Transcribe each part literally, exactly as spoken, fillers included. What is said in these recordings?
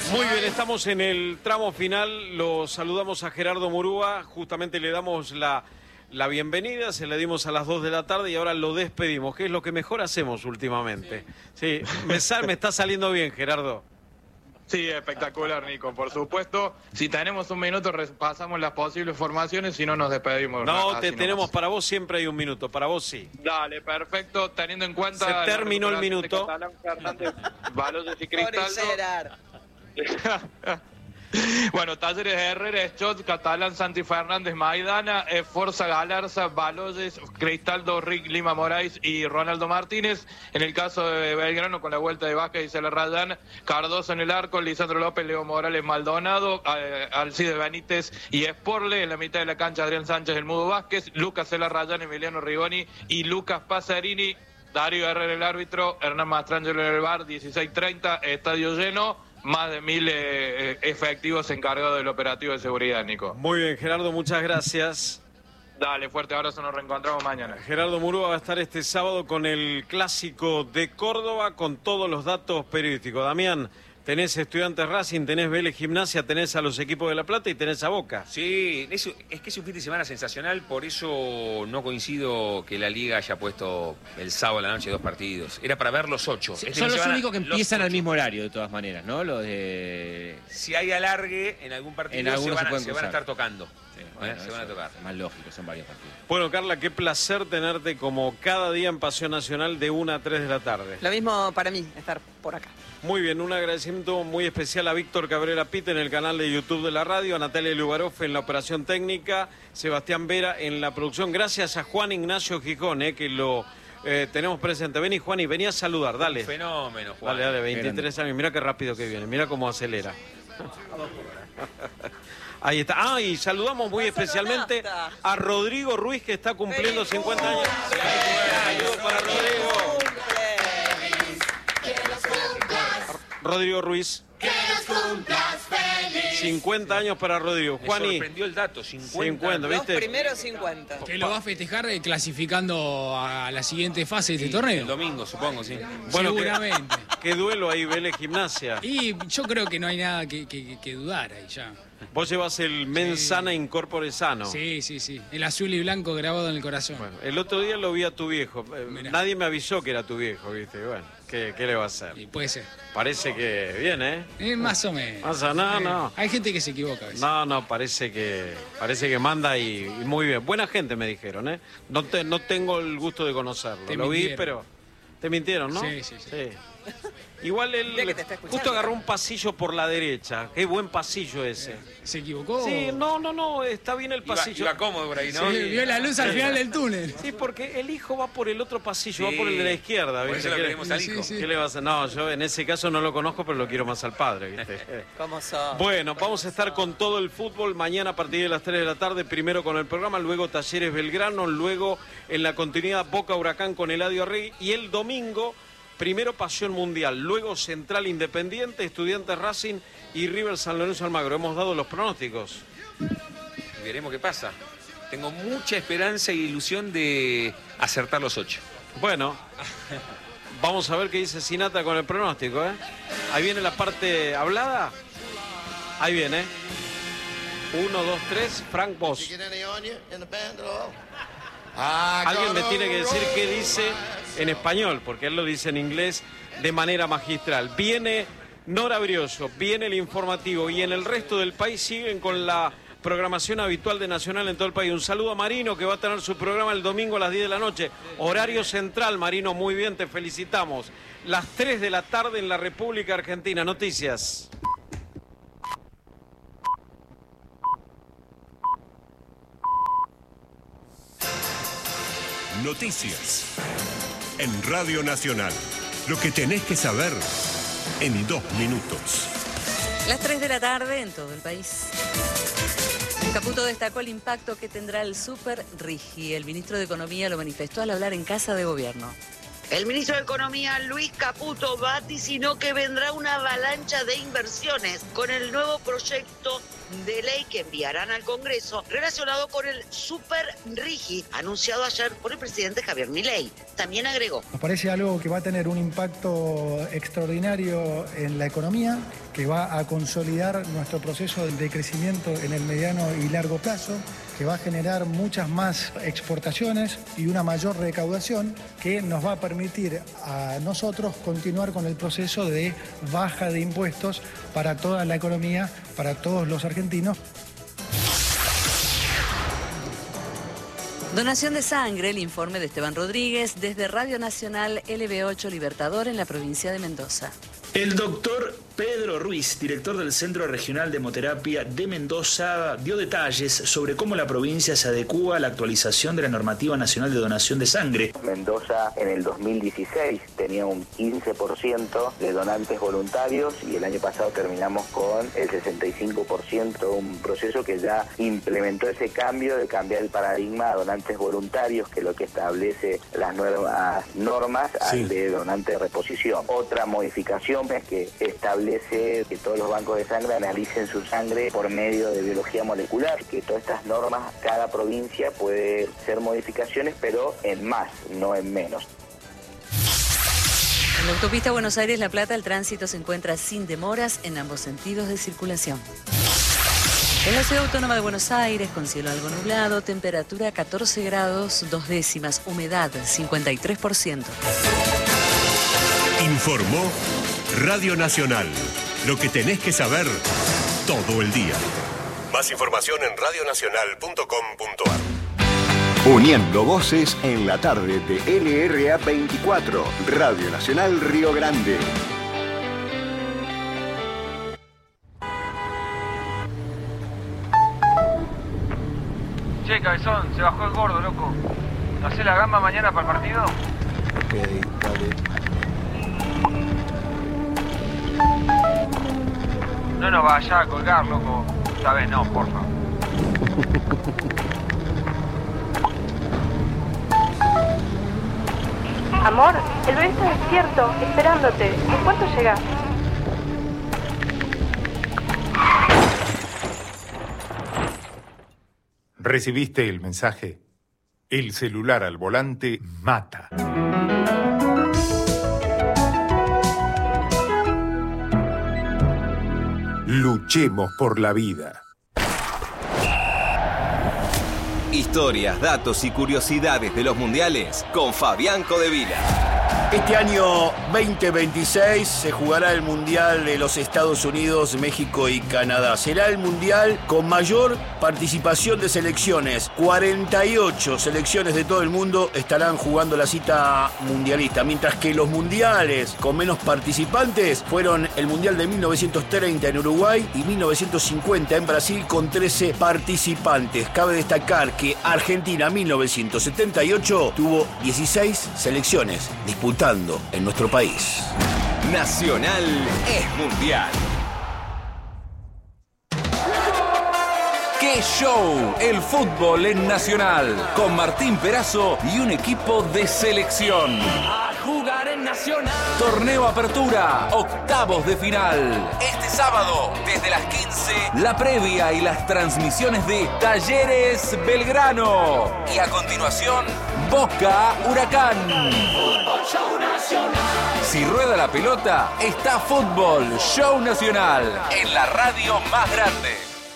Muy bien, estamos en el tramo final, lo saludamos a Gerardo Murúa, justamente le damos la, la bienvenida, se la dimos a las dos de la tarde y ahora lo despedimos, que es lo que mejor hacemos últimamente. Sí, me, sal, me está saliendo bien, Gerardo. Sí, espectacular, Nico, por supuesto. Si tenemos un minuto, repasamos las posibles formaciones, si no nos despedimos. No, te tenemos nomás. Para vos siempre hay un minuto, para vos sí. Dale, perfecto, teniendo en cuenta... Se terminó el minuto. Catalán, Fernández, Baloyes y Cristaldo. Bueno, Talleres Herrera, Schott, Catalán, Santi Fernández, Maidana, Forza Galarza, Baloyes, Cristaldo, Rick Lima Moraes y Ronaldo Martínez. En el caso de Belgrano, con la vuelta de Vázquez y Cela Rayán, Cardoso en el arco, Lisandro López, Leo Morales, Maldonado, eh, Alcide Benítez y Sporle. En la mitad de la cancha, Adrián Sánchez, el Mudo Vázquez, Lucas Cela Rayán, Emiliano Rigoni y Lucas Pasarini. Darío Herrera el árbitro, Hernán Mastrangelo en el bar, dieciséis treinta, estadio lleno. Más de mil eh, efectivos encargados del operativo de seguridad, Nico. Muy bien, Gerardo, muchas gracias. Dale, fuerte abrazo, nos reencontramos mañana. Gerardo Murúa va a estar este sábado con el Clásico de Córdoba, con todos los datos periodísticos. Damián, tenés Estudiantes Racing, tenés Vélez Gimnasia, tenés a los equipos de La Plata y tenés a Boca. Sí, es, es que es un fin de semana sensacional, por eso no coincido que la Liga haya puesto el sábado a la noche dos partidos. Era para ver los ocho. Sí, este son los semana, únicos que empiezan al mismo horario, de todas maneras, ¿no? Los de... Si hay alargue en algún partido, en se, van a, se, se van a estar tocando. Sí, bueno, ¿eh? Se van a tocar. Es más lógico, son varios partidos. Bueno, Carla, qué placer tenerte como cada día en Pasión Nacional de una a tres de la tarde. Lo mismo para mí, estar por acá. Muy bien, un agradecimiento muy especial a Víctor Cabrera Pita en el canal de YouTube de la radio, a Natalia Lugaroff en la operación técnica, Sebastián Vera en la producción. Gracias a Juan Ignacio Gijón, eh, que lo eh, tenemos presente. Vení, Juan, y vení a saludar, dale. Un fenómeno, Juan. Dale, dale, veintitrés años. Mira qué rápido que viene, mira cómo acelera. Ahí está. Ah, y saludamos muy especialmente a Rodrigo Ruiz, que está cumpliendo cincuenta años. Saludos para Rodrigo. Rodrigo Ruiz. Que los cumplas feliz. cincuenta años para Rodrigo. Juani. Me sorprendió el dato, cincuenta. cincuenta, ¿viste? Los primeros cincuenta. Que lo va a festejar eh, clasificando a la siguiente fase de este Sí, torneo. El domingo, supongo, sí. Bueno, seguramente. ¿Qué duelo ahí, Vélez Gimnasia? Y yo creo que no hay nada que, que, que dudar ahí ya. Vos llevas el mens Sí. sana incorpore sano. Sí, sí, sí. El azul y blanco grabado en el corazón. Bueno, el otro día lo vi a tu viejo. Eh, Mirá. Nadie me avisó que era tu viejo, ¿viste? Bueno, ¿qué, qué le va a hacer? Y puede ser. Parece que bien, ¿eh? Eh, más o menos. Más o- no, Eh, no. Hay gente que se equivoca a veces. No, no, parece que parece que manda y, y muy bien. Buena gente me dijeron, ¿eh? No, te, no tengo el gusto de conocerlo. Te lo vi, mintieron. pero... Te mintieron, ¿no? Sí, sí, sí. Igual Mira él que te está escuchando. justo agarró un pasillo por la derecha. Qué buen pasillo ese. ¿Se equivocó? Sí, no, no, no, está bien el Iba, pasillo. iba cómodo por ahí, Sí, ¿no? vio la luz al final del túnel. Sí, porque el hijo va por el otro pasillo, Sí. va por el de la izquierda. Por ¿viste? eso lo ¿Qué- queremos al Sí, hijo. sí. ¿Qué le vas a hacer? No, yo en ese caso no lo conozco, pero lo quiero más al padre, ¿viste? ¿Cómo son? Bueno, vamos a estar con todo el fútbol mañana a partir de las tres de la tarde, primero con el programa, luego Talleres Belgrano, luego en la continuidad Boca Huracán con Eladio Arregui y el domingo primero Pasión Mundial, luego Central Independiente, Estudiantes Racing y River San Lorenzo Almagro. Hemos dado los pronósticos. Veremos qué pasa. Tengo mucha esperanza e ilusión de acertar los ocho. Bueno, vamos a ver qué dice Sinata con el pronóstico, ¿eh? Ahí viene la parte hablada. Ahí viene. Uno, dos, tres, Frank Boss. Alguien me tiene que decir qué dice en español, porque él lo dice en inglés de manera magistral. Viene Nora Brioso, viene el informativo y en el resto del país siguen con la programación habitual de Nacional en todo el país. Un saludo a Marino, que va a tener su programa el domingo a las diez de la noche. Horario central, Marino, muy bien, te felicitamos. Las tres de la tarde en la República Argentina. Noticias. Noticias en Radio Nacional. Lo que tenés que saber en dos minutos. Las tres de la tarde en todo el país. Caputo destacó el impacto que tendrá el Super Rigi. El ministro de Economía lo manifestó al hablar en Casa de Gobierno. El ministro de Economía, Luis Caputo, vaticinó que vendrá una avalancha de inversiones con el nuevo proyecto de ley que enviarán al Congreso relacionado con el Super Rigi, anunciado ayer por el presidente Javier Milei. También agregó: Nos parece algo que va a tener un impacto extraordinario en la economía, que va a consolidar nuestro proceso de crecimiento en el mediano y largo plazo, que va a generar muchas más exportaciones y una mayor recaudación que nos va a permitir a nosotros continuar con el proceso de baja de impuestos para toda la economía, para todos los argentinos. Donación de sangre, el informe de Esteban Rodríguez desde Radio Nacional L B ocho Libertador en la provincia de Mendoza. El doctor Pedro Ruiz, director del Centro Regional de Hemoterapia de Mendoza, dio detalles sobre cómo la provincia se adecúa a la actualización de la normativa nacional de donación de sangre. Mendoza en el dos mil dieciséis tenía un quince por ciento de donantes voluntarios y el año pasado terminamos con el sesenta y cinco por ciento, un proceso que ya implementó ese cambio de cambiar el paradigma a donantes voluntarios, que es lo que establece las nuevas normas sí. al de donante de reposición. Otra modificación es que establece que todos los bancos de sangre analicen su sangre por medio de biología molecular, que todas estas normas, cada provincia puede hacer modificaciones, pero en más, no en menos. En la autopista Buenos Aires-La Plata el tránsito se encuentra sin demoras en ambos sentidos de circulación. En la Ciudad Autónoma de Buenos Aires, con cielo algo nublado, temperatura catorce grados, dos décimas, humedad cincuenta y tres por ciento. Informó Radio Nacional. Lo que tenés que saber todo el día. Más información en radio nacional punto com punto a r. Uniendo voces en la tarde de L R A veinticuatro, Radio Nacional Río Grande. Che, cabezón, se bajó el gordo, loco. ¿No hacés la gamba mañana para el partido? Ok, dale. No nos vaya a colgar, loco. Esta vez no, porfa. Amor, el bebé está despierto, esperándote. ¿En cuánto llegás? ¿Recibiste el mensaje? El celular al volante mata. Luchemos por la vida. Historias, datos y curiosidades de los mundiales con Fabián Codevila. Este año veinte veintiséis se jugará el Mundial de los Estados Unidos, México y Canadá. Será el Mundial con mayor participación de selecciones. cuarenta y ocho selecciones de todo el mundo estarán jugando la cita mundialista, mientras que los mundiales con menos participantes fueron el Mundial de mil novecientos treinta en Uruguay y mil novecientos cincuenta en Brasil con trece participantes. Cabe destacar que Argentina mil novecientos setenta y ocho tuvo dieciséis selecciones disputadas en nuestro país. Nacional es mundial. ¡Qué show! El fútbol en Nacional, con Martín Perazo y un equipo de selección. A jugar en Nacional. Torneo Apertura, octavos de final. Este sábado, desde las quince, la previa y las transmisiones de Talleres Belgrano. Y a continuación, Boca Huracán. Fútbol Show Nacional. Si rueda la pelota, está Fútbol Show Nacional en la radio más grande.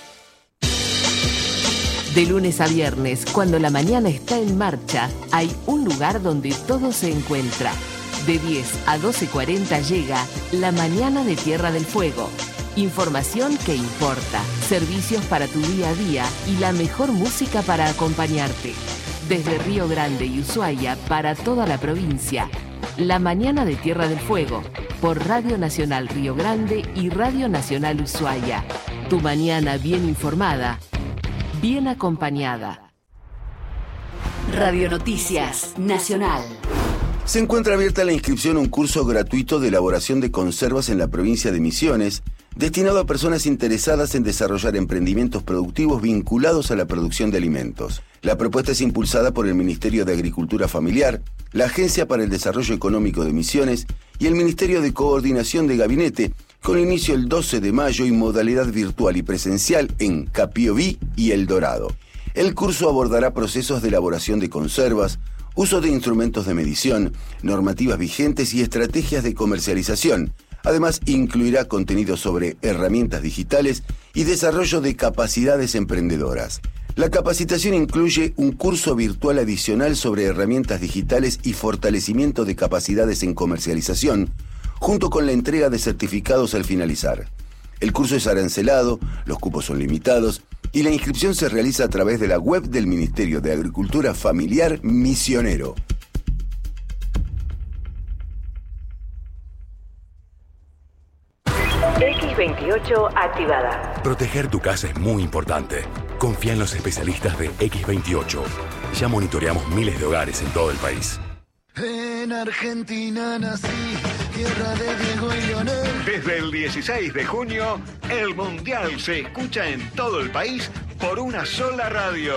De lunes a viernes, cuando la mañana está en marcha, hay un lugar donde todo se encuentra. De diez a doce cuarenta llega La Mañana de Tierra del Fuego. Información que importa, servicios para tu día a día y la mejor música para acompañarte. Desde Río Grande y Ushuaia para toda la provincia. La Mañana de Tierra del Fuego, por Radio Nacional Río Grande y Radio Nacional Ushuaia. Tu mañana bien informada, bien acompañada. Radio Noticias Nacional. Se encuentra abierta la inscripción a un curso gratuito de elaboración de conservas en la provincia de Misiones, destinado a personas interesadas en desarrollar emprendimientos productivos vinculados a la producción de alimentos. La propuesta es impulsada por el Ministerio de Agricultura Familiar, la Agencia para el Desarrollo Económico de Misiones y el Ministerio de Coordinación de Gabinete, con inicio el doce de mayo y modalidad virtual y presencial en Capiobí y El Dorado. El curso abordará procesos de elaboración de conservas, uso de instrumentos de medición, normativas vigentes y estrategias de comercialización, Además, incluirá contenido sobre herramientas digitales y desarrollo de capacidades emprendedoras. La capacitación incluye un curso virtual adicional sobre herramientas digitales y fortalecimiento de capacidades en comercialización, junto con la entrega de certificados al finalizar. El curso es arancelado, los cupos son limitados y la inscripción se realiza a través de la web del Ministerio de Agricultura Familiar Misionero. equis veintiocho activada. Proteger tu casa es muy importante. Confía en los especialistas de equis veintiocho. Ya monitoreamos miles de hogares en todo el país. En Argentina nací, tierra de Diego y Lionel. Desde el dieciséis de junio, el Mundial se escucha en todo el país por una sola radio.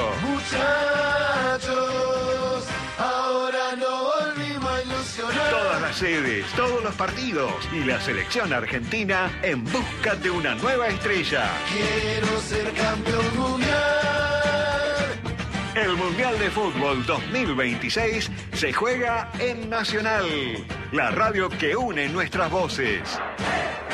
Muchachos, ahora no volvimos a ilusionar. Todas las sedes, todos los partidos y la selección argentina en busca de una nueva estrella. Quiero ser campeón mundial. El Mundial de Fútbol dos mil veintiséis se juega en Nacional, la radio que une nuestras voces.